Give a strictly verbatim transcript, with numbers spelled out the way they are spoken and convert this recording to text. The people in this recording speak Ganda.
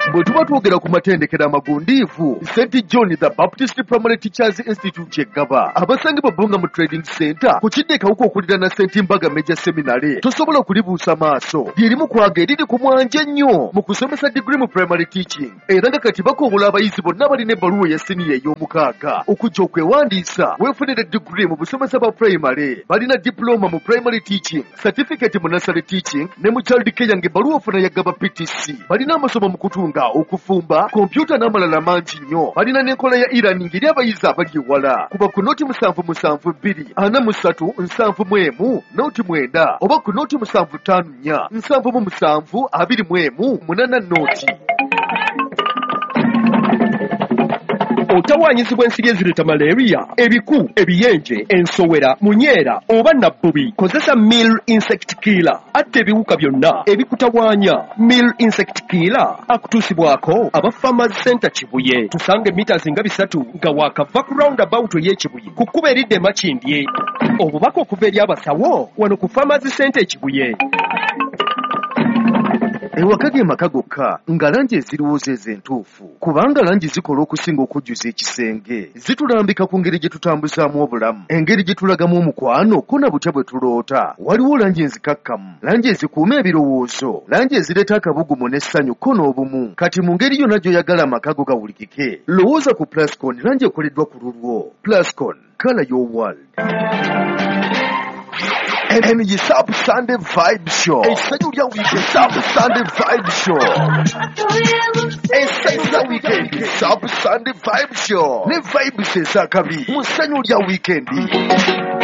bwe tuba twogera ku matendekero amagundiivu Saint John the Baptist Primary Teachers Institute Kyegaba abasangibwa Bunga mu Trading Center ku kiddekawuka okuliraana Saint Mbaga Major Seminary tosobola okulibuusa maaso lyerimu kwaga eriri ku mwanja nnyo mu kusomesa degree mu primary teaching era nga kati bakobola abayizi bonna balina ebbaluwa ya siniya ey'omukaaga okujja okwewandiisa weefunire degree mu busomesa bwa primary balina diploma mu primary teaching certificate mu nursery teaching ne mu child care ng'ebbaluwa ofuna yagaba P T C balina amasomo mu kutunga okufumba kompyuta n'amalala mangi nnyo balina n'enkola ya e-learning eri abayizi abali ewala kuba ku nooti musanvu musanvu bbiri ana mu ssatu nsanvu mu emu nooti mwenda oba ku nooti musanvu ttaano nnya nsanvu mu musanvu abiri mu emu munana nooti. Otawaanyizibwa ensiri ezireeta malaria, ebiku, ebiyenje, ensowera, munyeera oba nabbubi kozesa Mill Insect Killer atta ebiwuka byonna ebikutawaanya. Mill Insect Killer akutuusibwako aba Farmers Center Kibuye. Tusange meters nga bisatu nga waakava ku roundabout ey'Ekibuye ku kkubo eridda e Makindye. Obubaka okuva eri abasawo wano ku Farmers Center Kibuye. Ewaka ge maka gokka nga langi eziriwooza ez'entuufu kubanga langi zikola okusinga okujjuza ekisenge zitulambika ku ngeri gye tutambuzaamu obulamu engeri gye tulagamu omukwano ko na butya bwe tuloota. Waliwo langi enzikakkamu, langi ezikuuma ebirowoozo, langi ezireeta akabugumu n'essanyu ko n'obumu. Kati mu ngeri yonna gy'oyagala amaka go gawulikike lowooza ku Plascon, langi ekoleddwa ku lulwo. Plascon, color your world. And you Sub Sunday Vibe Show. And say you weekend Sub Sunday Vibe Show. And say you weekend Sub Sunday Vibe Show. Ne vibe se sakabi. Musanyo ya weekend.